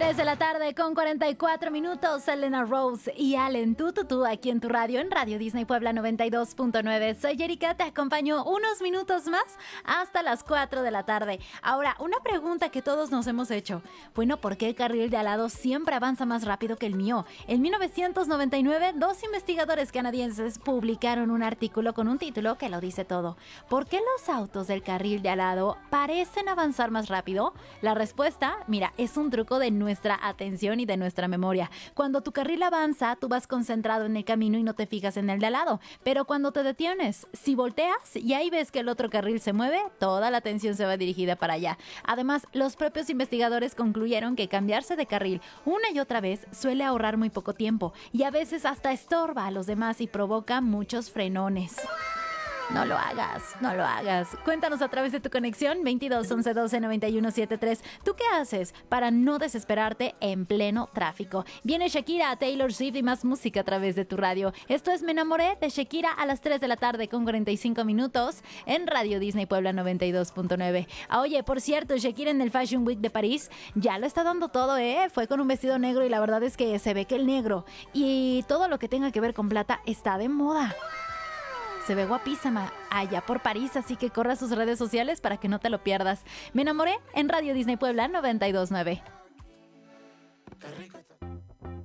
3 de la tarde con 44 minutos, Selena Rose y Allen Tututu aquí en tu radio, en Radio Disney Puebla 92.9. Soy Erika, te acompaño unos minutos más hasta las 4 de la tarde. Ahora, una pregunta que todos nos hemos hecho. Bueno, ¿por qué el carril de al lado siempre avanza más rápido que el mío? En 1999, dos investigadores canadienses publicaron un artículo con un título que lo dice todo. ¿Por qué los autos del carril de al lado parecen avanzar más rápido? La respuesta, mira, es un truco de nuestra atención y de nuestra memoria. Cuando tu carril avanza, tú vas concentrado en el camino y no te fijas en el de al lado. Pero cuando te detienes, si volteas y ahí ves que el otro carril se mueve, toda la atención se va dirigida para allá. Además, los propios investigadores concluyeron que cambiarse de carril una y otra vez suele ahorrar muy poco tiempo y a veces hasta estorba a los demás y provoca muchos frenones. No lo hagas, no lo hagas. Cuéntanos a través de tu conexión 22 11 12 91 73. ¿Tú qué haces para no desesperarte en pleno tráfico? Viene Shakira, Taylor Swift y más música a través de tu radio. Esto es Me Enamoré de Shakira a las 3 de la tarde con 45 minutos en Radio Disney Puebla 92.9. Oye, por cierto, Shakira en el Fashion Week de París ya lo está dando todo, ¿eh? Fue con un vestido negro y la verdad es que se ve que el negro y todo lo que tenga que ver con plata está de moda. Se ve guapísima allá por París, así que corre a sus redes sociales para que no te lo pierdas. Me Enamoré en Radio Disney Puebla 92.9.